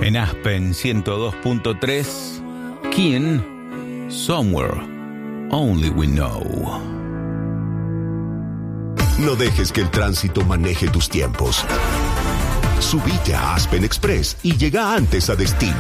En Aspen 102.3, King, Somewhere Only We Know. No dejes que el tránsito maneje tus tiempos. Subite a Aspen Express y llega antes a destino.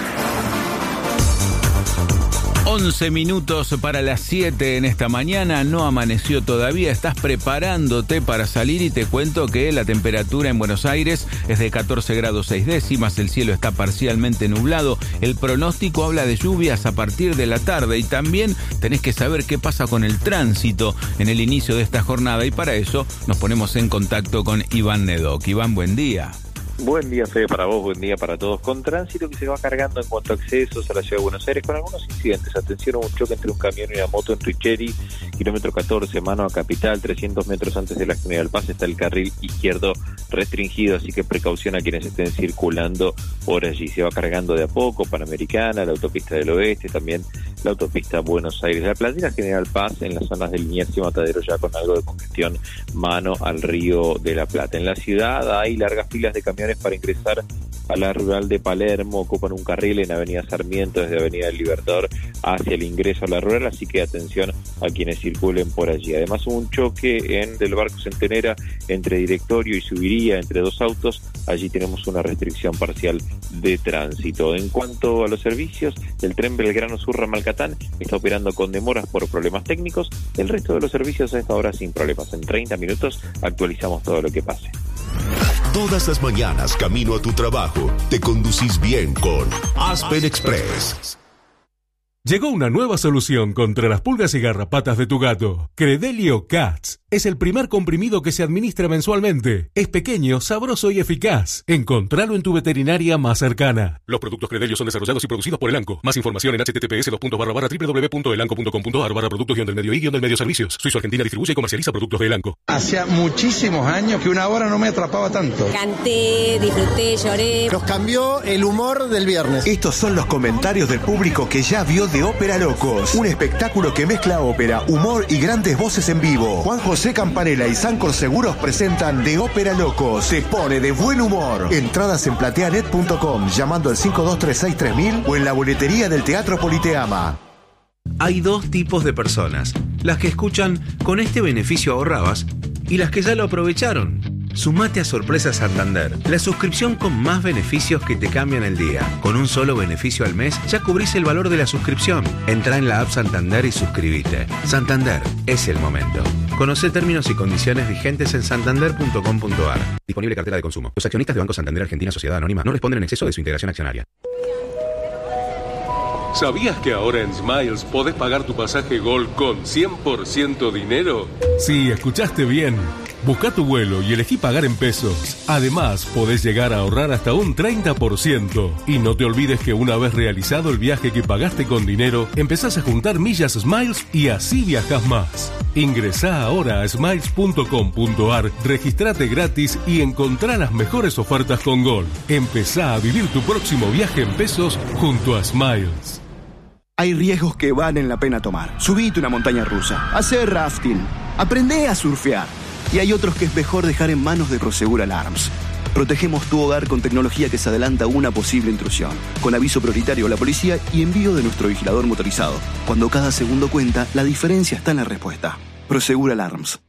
11 minutos para las 7 en esta mañana, no amaneció todavía, estás preparándote para salir y te cuento que la temperatura en Buenos Aires es de 14 grados 6 décimas, el cielo está parcialmente nublado, el pronóstico habla de lluvias a partir de la tarde y también tenés que saber qué pasa con el tránsito en el inicio de esta jornada y para eso nos ponemos en contacto con Iván Nedoc. Iván, buen día. Buen día, Fede, para vos, buen día para todos. Con tránsito que se va cargando en cuanto a accesos a la ciudad de Buenos Aires, con algunos incidentes. Atención a un choque entre un camión y una moto en Richeri, kilómetro 14, mano a Capital, 300 metros antes de la General Paz está el carril izquierdo restringido, así que precaución a quienes estén circulando por allí. Se va cargando de a poco, Panamericana, la autopista del Oeste, también la autopista Buenos Aires. La Playera General Paz en las zonas de Liniers y Matadero ya con algo de congestión mano al Río de la Plata. En la ciudad hay largas filas de camiones para ingresar a la rural de Palermo, ocupan un carril en Avenida Sarmiento desde Avenida del Libertador hacia el ingreso a la rural, así que atención a quienes circulen por allí. Además hubo un choque en del Barco Centenera entre Directorio y Subiría, entre dos autos, allí tenemos una restricción parcial de tránsito. En cuanto a los servicios, el tren Belgrano Sur Ramalcatán está operando con demoras por problemas técnicos, el resto de los servicios a esta hora sin problemas. En 30 minutos actualizamos todo lo que pase. Todas las mañanas, camino a tu trabajo, te conducís bien con Aspen Express. Llegó una nueva solución contra las pulgas y garrapatas de tu gato. Credelio Cats. Es el primer comprimido que se administra mensualmente. Es pequeño, sabroso y eficaz. Encontralo en tu veterinaria más cercana. Los productos Credelio son desarrollados y producidos por Elanco. Más información en https://www.elanco.com.ar/productos-del-medio servicios. Suizo Argentina distribuye y comercializa productos de Elanco. Hacía muchísimos años que una hora no me atrapaba tanto. Canté, disfruté, lloré. Nos cambió el humor del viernes. Estos son los comentarios del público que ya vio de Ópera Locos, un espectáculo que mezcla ópera, humor y grandes voces en vivo. Juan José Campanella y Sancor Seguros presentan De Ópera Locos. Se pone de buen humor. Entradas en plateanet.com, llamando al 52363000 o en la boletería del Teatro Politeama. Hay dos tipos de personas: las que escuchan "con este beneficio ahorrabas" y las que ya lo aprovecharon. Sumate a Sorpresa Santander, la suscripción con más beneficios que te cambian el día. Con un solo beneficio al mes ya cubrís el valor de la suscripción. Entrá en la app Santander y suscríbete. Santander, es el momento. Conocé términos y condiciones vigentes en santander.com.ar. Disponible cartera de consumo. Los accionistas de Banco Santander Argentina Sociedad Anónima no responden en exceso de su integración accionaria. ¿Sabías que ahora en Smiles podés pagar tu pasaje Gol con 100% dinero? Sí, escuchaste bien. Busca tu vuelo y elegí pagar en pesos. Además, podés llegar a ahorrar hasta un 30%. Y no te olvides que una vez realizado el viaje que pagaste con dinero, empezás a juntar millas Smiles y así viajás más. Ingresá ahora a smiles.com.ar, registrate gratis y encontrá las mejores ofertas con Gol. Empezá a vivir tu próximo viaje en pesos junto a Smiles. Hay riesgos que valen la pena tomar. Subite una montaña rusa, hacé rafting, aprendé a surfear. Y hay otros que es mejor dejar en manos de Prosegur Alarms. Protegemos tu hogar con tecnología que se adelanta a una posible intrusión, con aviso prioritario a la policía y envío de nuestro vigilador motorizado. Cuando cada segundo cuenta, la diferencia está en la respuesta. Prosegur Alarms.